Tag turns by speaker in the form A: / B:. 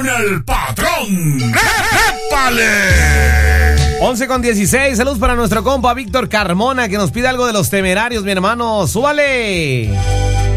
A: con el patrón. ¡Épale!
B: 11:16, saludos para nuestro compa Víctor Carmona, que nos pide algo de Los Temerarios, mi hermano. ¡Súbale!